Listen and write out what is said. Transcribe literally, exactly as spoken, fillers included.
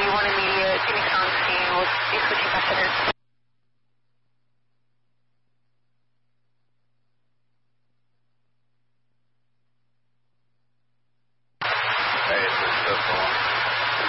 one immediate, Phoenix on scene, we'll be switching back to there.